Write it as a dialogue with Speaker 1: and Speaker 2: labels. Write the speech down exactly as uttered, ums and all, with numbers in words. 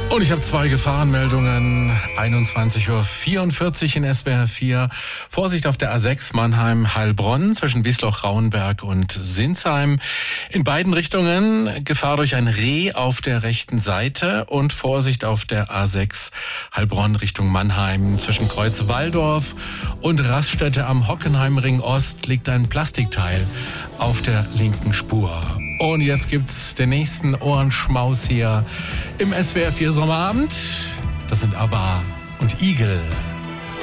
Speaker 1: Und ich habe zwei Gefahrenmeldungen. einundzwanzig Uhr vierundvierzig in S W R vier. Vorsicht auf der A sechs Mannheim-Heilbronn zwischen Wiesloch-Rauenberg und Sinsheim. In beiden Richtungen Gefahr durch ein Reh auf der rechten Seite. Und Vorsicht auf der A sechs Heilbronn Richtung Mannheim zwischen Kreuz-Walldorf und Raststätte am Hockenheimring Ost liegt ein Plastikteil auf der linken Spur. Und jetzt gibt's den nächsten Ohrenschmaus hier im S W R vier Sommerabend. Das sind ABBA und Igel.